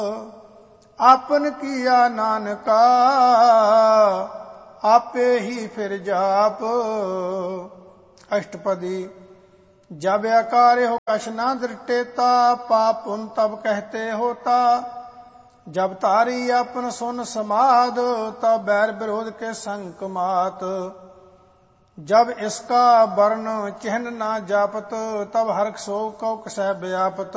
आपन किया नानका आपे ही फिर जाप। अष्टपदी। जब आकार हो कश ना दृटेता पाप पुन तब कहते होता। जब तारी अपन सुन समाद तब बैर विरोध के संक मात। जब इसका वर्ण चिन्ह ना जापत तब हर्ष शोक कौ कसह व्यापत।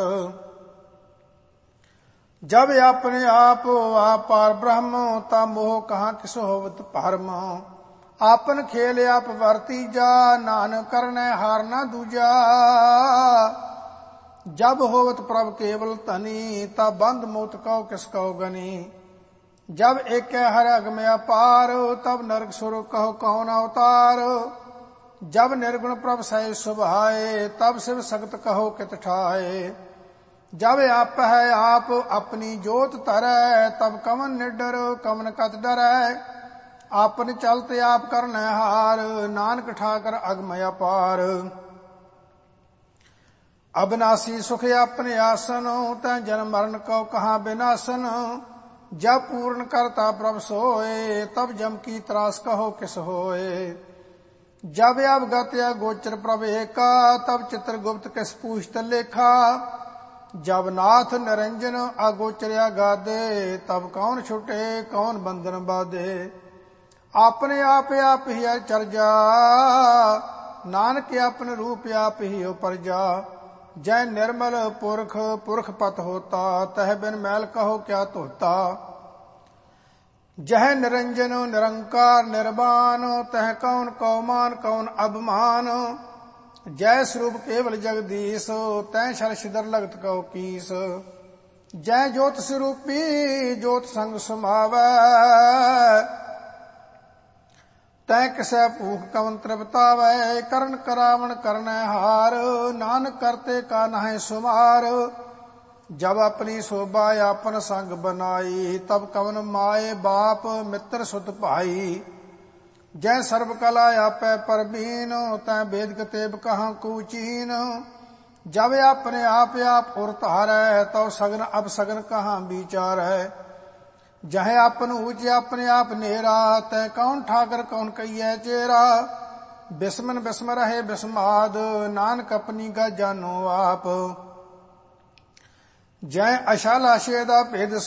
जब अपने आप पार ब्रह्म ता मोह कहाँ किस होवत परम। आपन खेल आप वर्ती जा नानक करने हार न दूजा। जब होवत प्रभ केवल तनी तब बंद मोत कौ किस कौ गनी। जब एक हर अगम अपार तब नरक सुर कहो कौन अवतार। जब निर्गुण प्रभ सह सुभाए तब शिव सख्त कहो कित ठाए। जब आप है आप अपनी जोत तरय तब कमन निडर कमन कत डरै। आपन चलते आप करन हार नानक ठाकर अगम अपार। अविनाशी सुख अपने आसन तै जन्म मरण को कहाँ विनाशन। जब पूर्ण करता प्रभ सोए तब जम की त्रास कहो किस होए। जब अवगत गोचर प्रभ एका तब चित्रगुप्त किस पूछत लेखा। जब नाथ निरंजन अगोचर्या गादे तब कौन छुटे कौन बंधन बाधे। अपने आप ही चर्जा नानक अपने रूप आप ही उपरजा। जय निर्मल पुरख पुरख पत होता तह बिन मैल कहो क्या धोता। जह निरंजन निरंकार निर्वाण तह कौन कौमान कौन अभिमान। जय स्वरूप केवल जगदीश तै शर सिदर लगत कहो कीस। जय ज्योत स्वरूपी ज्योत संग समावै तै किसै भूख कवन तृप्तावै। करण करावण करन हार नानक करते का नहै सुमार। जब अपनी शोभा आपन संग बनाई तब कवन माए बाप मित्र सुत भाई। जय सर्व कला आपै परबीन तै वेद कतेब कहाँ कूचीन। जब अपने आप उर धारै तो सगन अब सगन कहाँ विचारै। जह अपन ऊंच अपने आप नेरा तै कौन ठाकर कौन कहिए चेरा। बिस्मन बिस्म रहे बिस्माद नानक अपनी गा जानो आप। जय अशाला शेदा भेद